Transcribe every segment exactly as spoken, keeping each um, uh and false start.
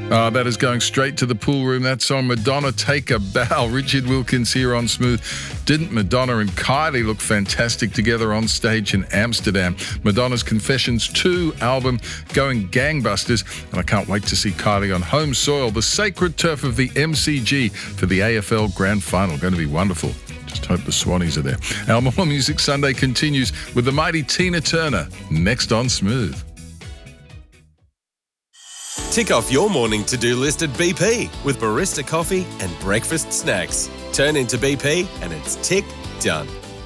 Uh, that is going straight to the pool room. That song, Madonna, Take a Bow. Richard Wilkins here on Smooth. Didn't Madonna and Kylie look fantastic together on stage in Amsterdam? Madonna's Confessions two album going gangbusters, and I can't wait to see Kylie on home soil, the sacred turf of the M C G, for the A F L Grand Final. Going to be wonderful. Just hope the Swannies are there. Our More Music Sunday continues with the mighty Tina Turner, next on Smooth. Tick off your morning to-do list at B P with barista coffee and breakfast snacks. Turn into B P and it's tick done.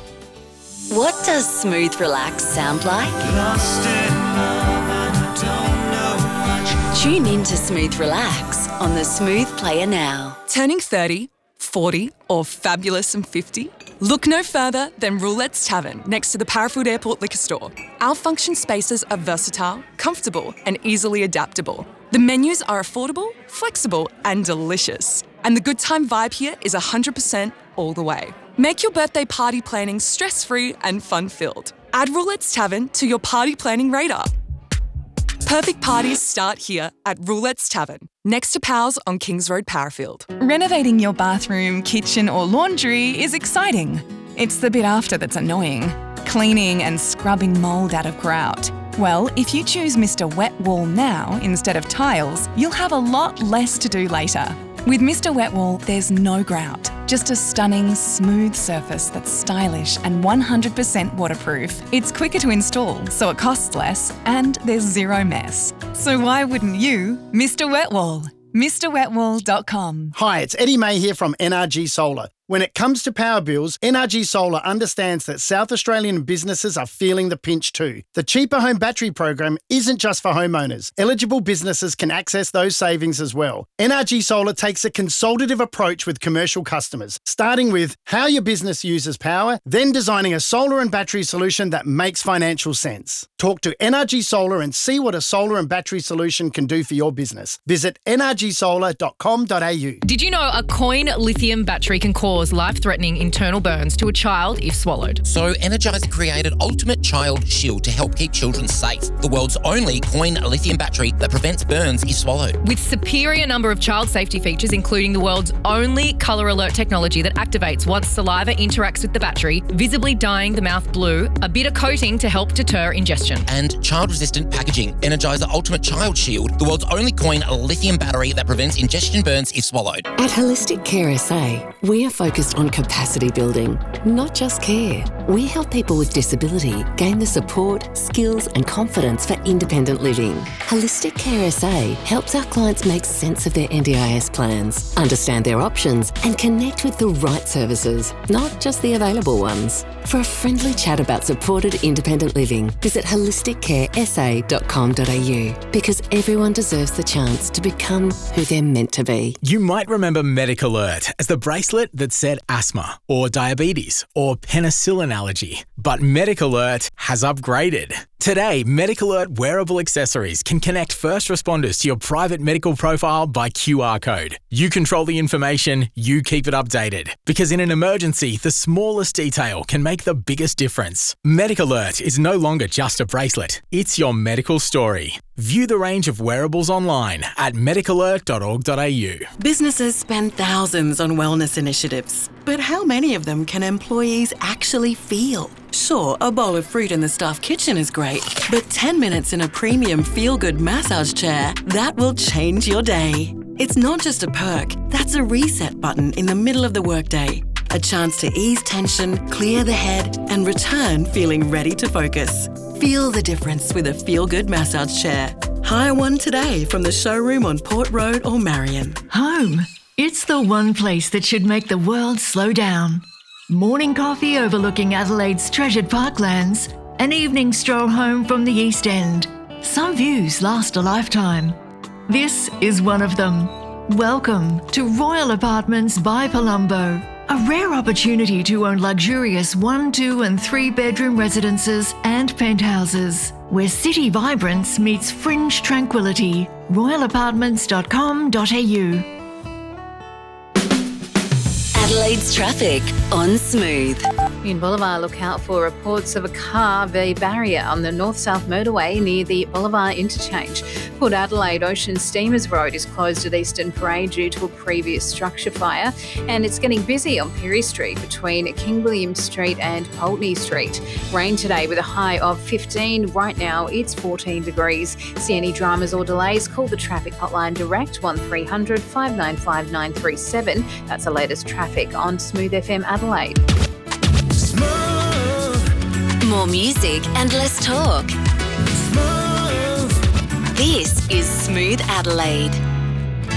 What does Smooth Relax sound like? Lost in love and don't know much. Tune in to Smooth Relax on the Smooth Player now. Turning thirty, forty or fabulous and fifty? Look no further than Roulette's Tavern next to the Parafield Airport Liquor Store. Our function spaces are versatile, comfortable and easily adaptable. The menus are affordable, flexible and delicious. And the good time vibe here is one hundred percent all the way. Make your birthday party planning stress-free and fun-filled. Add Roulette's Tavern to your party planning radar. Perfect parties start here at Roulette's Tavern, next to Powell's on Kings Road, Parafield. Renovating your bathroom, kitchen or laundry is exciting. It's the bit after that's annoying. Cleaning and scrubbing mould out of grout. Well, if you choose Mister Wet Wall now instead of tiles, you'll have a lot less to do later. With Mister Wet Wall, there's no grout, just a stunning, smooth surface that's stylish and one hundred percent waterproof. It's quicker to install, so it costs less, and there's zero mess. So why wouldn't you? Mister Wet Wall. Mr Wet Wall dot com. Hi, it's Eddie May here from N R G Solar. When it comes to power bills, N R G Solar understands that South Australian businesses are feeling the pinch too. The Cheaper Home Battery program isn't just for homeowners. Eligible businesses can access those savings as well. N R G Solar takes a consultative approach with commercial customers, starting with how your business uses power, then designing a solar and battery solution that makes financial sense. Talk to N R G Solar and see what a solar and battery solution can do for your business. Visit N R G solar dot com dot a u. Did you know a coin lithium battery can cause life-threatening internal burns to a child if swallowed? So Energizer created Ultimate Child Shield to help keep children safe. The world's only coin lithium battery that prevents burns if swallowed. With superior number of child safety features, including the world's only colour alert technology that activates once saliva interacts with the battery, visibly dyeing the mouth blue, a bitter coating to help deter ingestion. And child-resistant packaging. Energizer Ultimate Child Shield, the world's only coin lithium battery that prevents ingestion burns if swallowed. At Holistic Care S A, we are focused on capacity building, not just care. We help people with disability gain the support, skills and confidence for independent living. Holistic Care S A helps our clients make sense of their N D I S plans, understand their options and connect with the right services, not just the available ones. For a friendly chat about supported independent living, visit holistic care s a dot com dot a u, because everyone deserves the chance to become who they're meant to be. You might remember MedicAlert as the bracelet that said asthma or diabetes or penicillin allergy, but MedicAlert has upgraded. Today, MedicAlert wearable accessories can connect first responders to your private medical profile by Q R code. You control the information, you keep it updated. Because in an emergency, the smallest detail can make the biggest difference. MedicAlert is no longer just a bracelet, it's your medical story. View the range of wearables online at medic alert dot org dot a u. Businesses spend thousands on wellness initiatives, but how many of them can employees actually feel? Sure, a bowl of fruit in the staff kitchen is great, but ten minutes in a premium feel-good massage chair, that will change your day. It's not just a perk, that's a reset button in the middle of the workday. A chance to ease tension, clear the head, and return feeling ready to focus. Feel the difference with a feel-good massage chair. Hire one today from the showroom on Port Road or Marion. Home. It's the one place that should make the world slow down. Morning coffee overlooking Adelaide's treasured parklands. An evening stroll home from the East End. Some views last a lifetime. This is one of them. Welcome to Royal Apartments by Palumbo. A rare opportunity to own luxurious one, two and three bedroom residences and penthouses, where city vibrance meets fringe tranquility. royal apartments dot com dot a u. Adelaide's traffic on Smooth. In Bolivar, look out for reports of a car v barrier on the north-south motorway near the Bolivar interchange. Port Adelaide Ocean Steamers Road is closed at Eastern Parade due to a previous structure fire, and it's getting busy on Pirie Street between King William Street and Pulteney Street. Rain today with a high of fifteen. Right now it's fourteen degrees. See any dramas or delays, call the traffic hotline direct one three hundred, five nine five, nine three seven. That's the latest traffic on Smooth F M Adelaide. More music and less talk. This is Smooth Adelaide.